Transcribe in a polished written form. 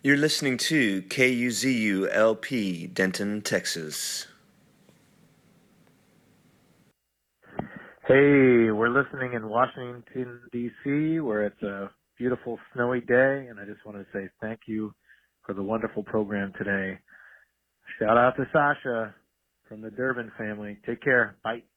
You're listening to KUZU-LP, Denton, Texas. Hey, we're listening in Washington, D.C., where it's a beautiful snowy day, and I just want to say thank you for the wonderful program today. Shout out to Sasha from the Durbin family. Take care. Bye.